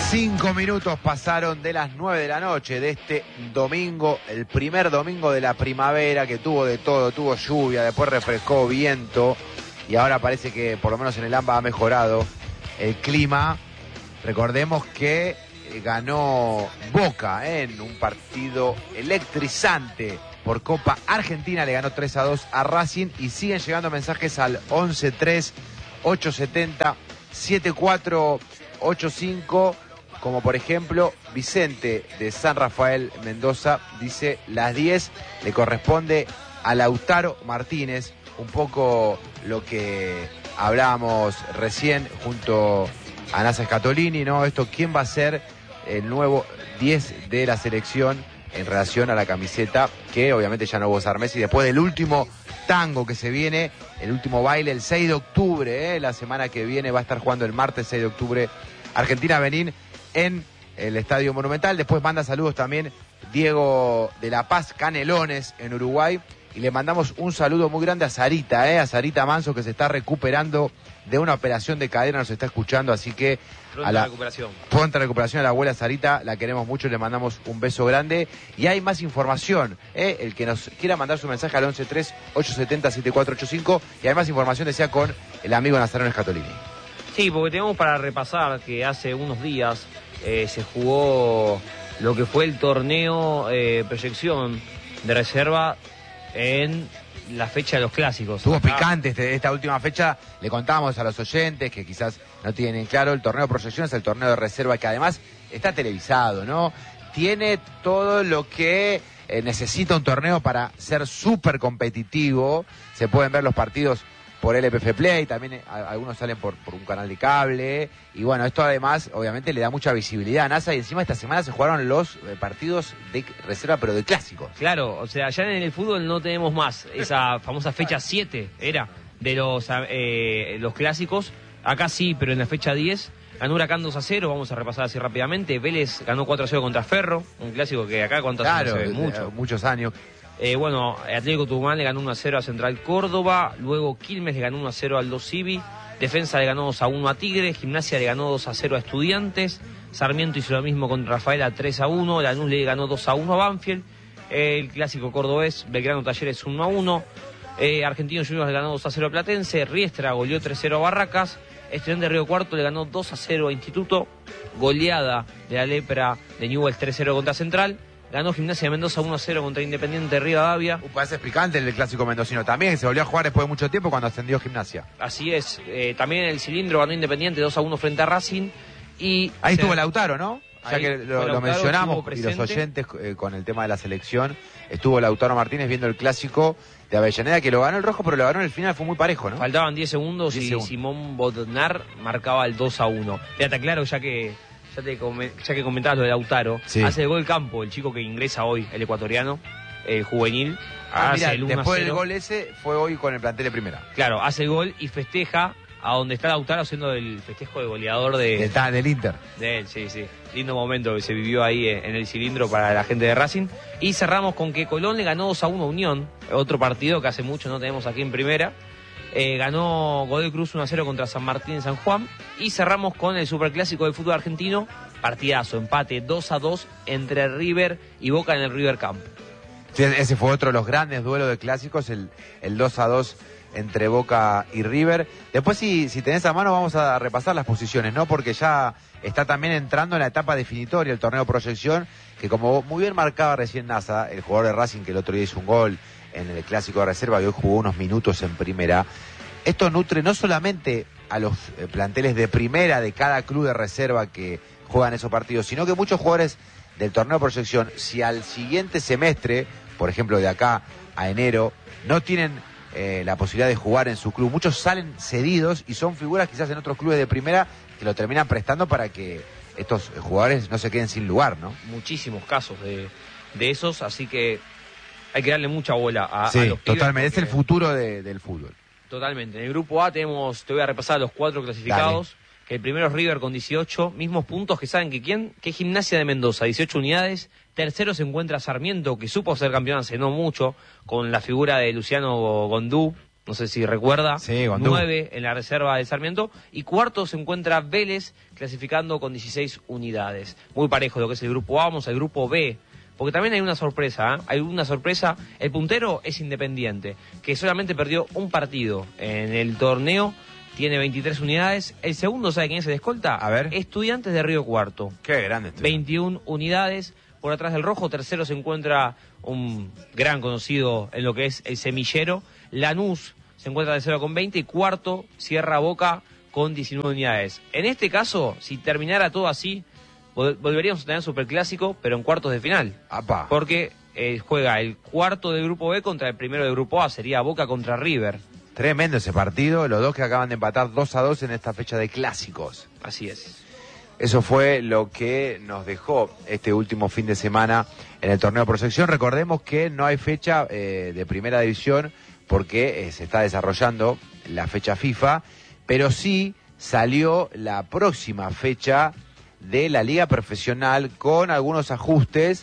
5 minutos pasaron de las 9 de la noche de este domingo, el primer domingo de la primavera, que tuvo de todo, tuvo lluvia, después refrescó, viento, y ahora parece que por lo menos en el AMBA ha mejorado el clima. Recordemos que ganó Boca en un partido electrizante por Copa Argentina, le ganó 3-2 a Racing, y siguen llegando mensajes al 11-3-870-7485, como por ejemplo Vicente de San Rafael Mendoza dice: las 10 le corresponde a Lautaro Martínez, un poco lo que hablábamos recién junto a Nasa Scatolini, ¿no? Esto, ¿quién va a ser el nuevo 10 de la selección en relación a la camiseta que obviamente ya no va a usar Messi después del último tango que se viene, el último baile el 6 de octubre, la semana que viene va a estar jugando el martes 6 de octubre Argentina-Benín en el Estadio Monumental. Después manda saludos también Diego de La Paz, Canelones en Uruguay, y le mandamos un saludo muy grande a Sarita, a Sarita Manso, que se está recuperando de una operación de cadera, nos está escuchando, así que pronta recuperación a la abuela Sarita, la queremos mucho, le mandamos un beso grande. Y hay más información, el que nos quiera mandar su mensaje al 11-3-870-7485, y hay más información, decía, con el amigo Nazareno Scatolini. Sí, porque tenemos para repasar que hace unos días se jugó lo que fue el torneo proyección de reserva en la fecha de los clásicos. Estuvo picante esta última fecha, le contábamos a los oyentes que quizás no tienen claro, el torneo de proyección es el torneo de reserva que además está televisado, ¿no? Tiene todo lo que necesita un torneo para ser súper competitivo, se pueden ver los partidos por LPF Play, también algunos salen por un canal de cable, y bueno, esto además obviamente le da mucha visibilidad a NASA, y encima esta semana se jugaron los partidos de reserva, pero de clásicos. Claro, o sea, ya en el fútbol no tenemos más esa famosa fecha 7, era, de los clásicos. Acá sí, pero en la fecha 10 ganó Huracán 2-0, vamos a repasar así rápidamente. Vélez ganó 4-0 contra Ferro, un clásico que acá cuántos años se ve, muchos años. Bueno, Atlético Tucumán le ganó 1-0 a Central Córdoba, luego Quilmes le ganó 1-0 al Aldo Civi, Defensa le ganó 2-1 a Tigre, Gimnasia le ganó 2-0 a Estudiantes, Sarmiento hizo lo mismo con Rafaela 3-1, Lanús le ganó 2-1 a Banfield, el clásico cordobés, Belgrano Talleres 1-1, Argentinos Juniors le ganó 2-0 a Platense, Riestra goleó 3-0 a Barracas, Estudiantes de Río Cuarto le ganó 2-0 a Instituto, goleada de la Lepra de Newell's 3-0 contra Central. Ganó Gimnasia de Mendoza 1-0 contra Independiente de Rivadavia. Parece picante el clásico mendocino también, que se volvió a jugar después de mucho tiempo cuando ascendió Gimnasia. Así es. También el Cilindro ganó Independiente 2-1 frente a Racing. Y ahí estuvo Lautaro, ¿no? Ya que lo mencionamos, y los oyentes con el tema de la selección, estuvo Lautaro Martínez viendo el clásico de Avellaneda, que lo ganó el rojo, pero lo ganó en el final, fue muy parejo, ¿no? Faltaban 10 segundos y Simón Bodnar marcaba el 2-1. Fíjate, claro, ya que comentabas lo de Lautaro, sí. Hace el gol Campo, el chico que ingresa hoy, el ecuatoriano, el juvenil. Mirá, después del gol ese fue hoy con el plantel de primera. Claro, hace el gol y festeja a donde está Lautaro haciendo el festejo de goleador del Inter. De él, sí. Lindo momento que se vivió ahí en el Cilindro para la gente de Racing. Y cerramos con que Colón le ganó 2-1 a Unión, otro partido que hace mucho no tenemos aquí en primera. Ganó Godoy Cruz 1-0 contra San Martín en San Juan. Y cerramos con el superclásico del fútbol argentino. Partidazo, empate 2-2 entre River y Boca en el River Camp. Sí, ese fue otro de los grandes duelos de clásicos, el 2-2 entre Boca y River. Después, si tenés a mano, vamos a repasar las posiciones, ¿no? Porque ya está también entrando en la etapa definitoria el torneo proyección, que como muy bien marcaba recién Nasa, el jugador de Racing que el otro día hizo un gol en el clásico de reserva y hoy jugó unos minutos en primera. Esto nutre no solamente a los planteles de primera de cada club de reserva que juegan esos partidos, sino que muchos jugadores del torneo de proyección, si al siguiente semestre, por ejemplo de acá a enero, no tienen la posibilidad de jugar en su club, muchos salen cedidos y son figuras quizás en otros clubes de primera que lo terminan prestando para que estos jugadores no se queden sin lugar, ¿no? Muchísimos casos de esos, así que hay que darle mucha bola a los pibes. Totalmente, es el futuro del fútbol. Totalmente. En el grupo A te voy a repasar los 4 clasificados. Dale. Que el primero es River con 18, mismos puntos que saben que Gimnasia de Mendoza, 18 unidades. Tercero se encuentra Sarmiento, que supo ser campeón hace no mucho, con la figura de Luciano Gondú, no sé si recuerda, Sí, Gondú. 9 en la reserva de Sarmiento, y cuarto se encuentra Vélez, clasificando con 16 unidades. Muy parejo lo que es el grupo A. Vamos al grupo B, porque también hay una sorpresa, ¿eh? Hay una sorpresa. El puntero es Independiente, que solamente perdió un partido en el torneo, tiene 23 unidades. El segundo, ¿sabe quién es el escolta? A ver. Estudiantes de Río Cuarto. Qué grande esto. 21 unidades. Por atrás del rojo, tercero se encuentra un gran conocido en lo que es el semillero. Lanús se encuentra tercero con 20 y cuarto cierra Boca con 19 unidades. En este caso, si terminara todo así, volveríamos a tener Superclásico, pero en cuartos de final. Apá. Porque juega el cuarto del grupo B contra el primero del grupo A, sería Boca contra River. Tremendo ese partido, los dos que acaban de empatar 2-2 en esta fecha de clásicos. Así es. Eso fue lo que nos dejó este último fin de semana en el torneo por sección. Recordemos que no hay fecha de primera división porque se está desarrollando la fecha FIFA, pero sí salió la próxima fecha de la Liga Profesional con algunos ajustes.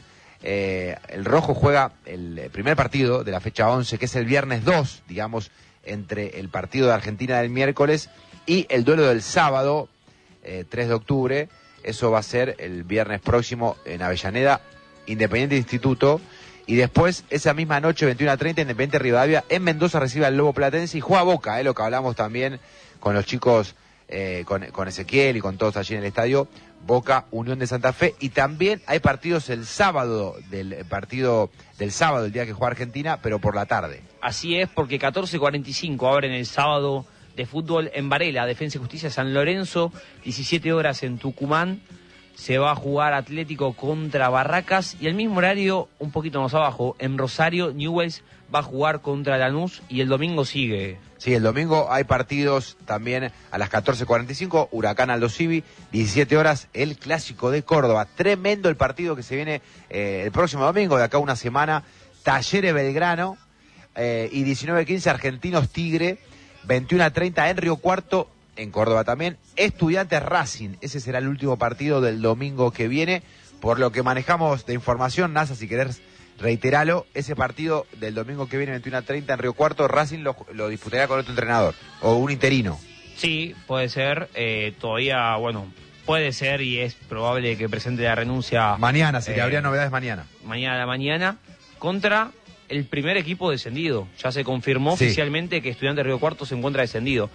El rojo juega el primer partido de la fecha 11, que es el viernes 2, digamos, entre el partido de Argentina del miércoles y el duelo del sábado, 3 de octubre. Eso va a ser el viernes próximo en Avellaneda, Independiente Instituto. Y después, esa misma noche, 21:30, Independiente Rivadavia en Mendoza recibe al Lobo Platense y juega Boca, lo que hablamos también con los chicos, con Ezequiel y con todos allí en el estadio. Boca, Unión de Santa Fe. Y también hay partidos el sábado, del partido del sábado, el día que juega Argentina, pero por la tarde. Así es, porque 14:45 abren el sábado de fútbol en Varela, Defensa y Justicia San Lorenzo, 17 horas en Tucumán, se va a jugar Atlético contra Barracas, y el mismo horario, un poquito más abajo, en Rosario, Newell's va a jugar contra Lanús, y el domingo sigue. Sí, el domingo hay partidos también a las 14:45, Huracán Aldo Civi, 17 horas, el Clásico de Córdoba. Tremendo el partido que se viene el próximo domingo, de acá a una semana, Talleres Belgrano, y 19:15 Argentinos Tigre, 21:30 en Río Cuarto, en Córdoba también, Estudiantes Racing. Ese será el último partido del domingo que viene. Por lo que manejamos de información, NASA, si querés reiteralo, ese partido del domingo que viene, 21:30 en Río Cuarto, Racing lo disputará con otro entrenador, o un interino. Sí, puede ser, todavía, bueno, puede ser y es probable que presente la renuncia. Mañana, si habría novedades mañana. Mañana a la mañana, contra el primer equipo descendido. Ya se confirmó Sí. oficialmente que Estudiantes de Río Cuarto se encuentra descendido.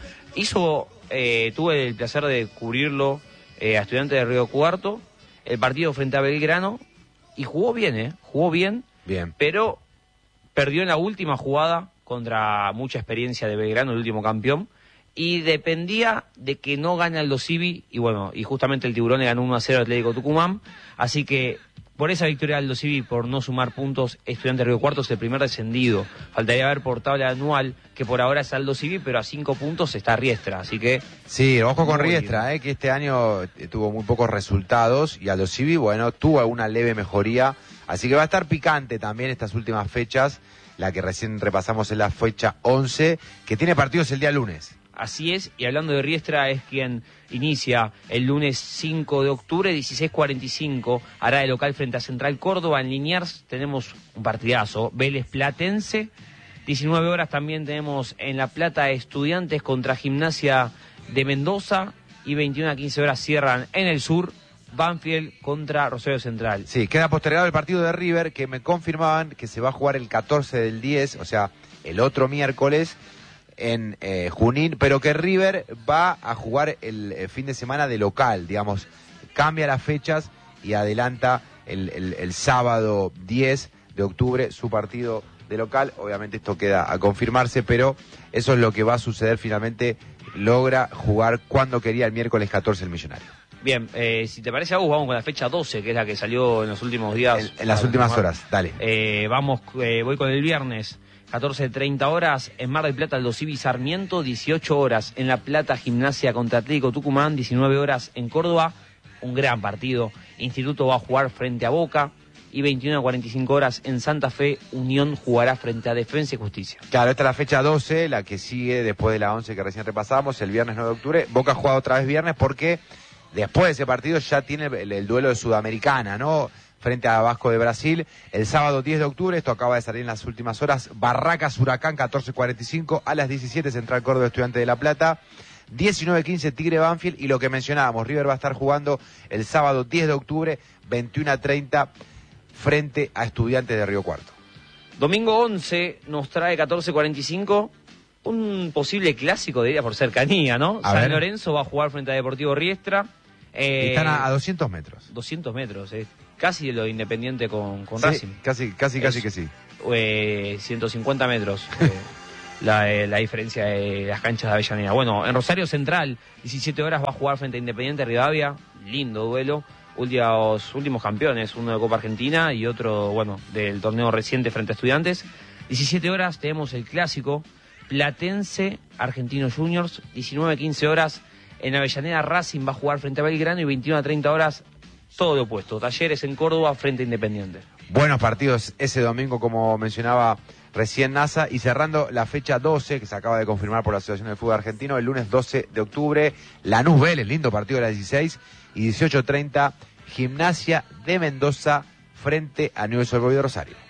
Tuve el placer de cubrirlo a Estudiantes de Río Cuarto, el partido frente a Belgrano, y jugó bien, jugó bien, pero perdió en la última jugada contra mucha experiencia de Belgrano, el último campeón, y dependía de que no gane Aldo Civi, y justamente el Tiburón le ganó 1-0 al Atlético Tucumán, así que por esa victoria de Aldo Civi, por no sumar puntos, Estudiantes de Río Cuarto es el primer descendido. Faltaría ver por tabla anual, que por ahora es Aldo Civi, pero a 5 puntos está Riestra, así que... Sí, ojo con Riestra, que este año tuvo muy pocos resultados, y Aldo Civi, tuvo alguna leve mejoría, así que va a estar picante también estas últimas fechas, la que recién repasamos es la fecha 11, que tiene partidos el día lunes. Así es, y hablando de Riestra, es quien inicia el lunes 5 de octubre, 16:45, hará de local frente a Central Córdoba. En Liniers tenemos un partidazo, Vélez Platense. 19 horas también tenemos en La Plata Estudiantes contra Gimnasia de Mendoza, y 21:15 horas cierran en el sur, Banfield contra Rosario Central. Sí, queda postergado el partido de River, que me confirmaban que se va a jugar el 14 del 10, o sea, el otro miércoles, en Junín, pero que River va a jugar el fin de semana de local, digamos, cambia las fechas y adelanta el sábado 10 de octubre su partido de local. Obviamente esto queda a confirmarse, pero eso es lo que va a suceder finalmente. Logra jugar cuando quería el miércoles 14 el Millonario. Bien, si te parece, vamos con la fecha 12, que es la que salió en los últimos días. En las últimas horas, dale. Voy con el viernes. 14:30 horas en Mar del Plata, Aldo Civi Sarmiento, 18 horas en La Plata, Gimnasia contra Atlético Tucumán, 19 horas en Córdoba, un gran partido. Instituto va a jugar frente a Boca, y 21:45 horas en Santa Fe, Unión jugará frente a Defensa y Justicia. Claro, esta es la fecha 12, la que sigue después de la 11 que recién repasamos, el viernes 9 de octubre. Boca juega otra vez viernes porque después de ese partido ya tiene el duelo de Sudamericana, ¿no? frente a Vasco de Brasil. El sábado 10 de octubre, esto acaba de salir en las últimas horas, Barracas Huracán 14:45, a las 17 Central Córdoba Estudiantes de La Plata, 19:15 Tigre Banfield, y lo que mencionábamos, River va a estar jugando el sábado 10 de octubre, 21:30, frente a Estudiantes de Río Cuarto. Domingo 11 nos trae 14:45 un posible clásico, diría, por cercanía, ¿no? San Lorenzo va a jugar frente a Deportivo Riestra. Están a 200 metros. 200 metros, casi lo de Independiente con sí, Racing. Casi que sí. 150 metros la diferencia de las canchas de Avellaneda. Bueno, en Rosario Central, 17 horas va a jugar frente a Independiente Rivadavia. Lindo duelo. Últimos campeones, uno de Copa Argentina y otro, bueno, del torneo reciente frente a Estudiantes. 17 horas tenemos el clásico Platense Argentinos Juniors. 19:15 horas en Avellaneda Racing va a jugar frente a Belgrano, y 21:30 horas todo lo opuesto, Talleres en Córdoba frente a Independiente. Buenos partidos ese domingo, como mencionaba recién NASA, y cerrando la fecha 12, que se acaba de confirmar por la Asociación de Fútbol Argentino, el lunes 12 de octubre, Lanús Vélez, lindo partido a las 16, y 18:30, Gimnasia de Mendoza frente a Newell's Old Boys de Rosario.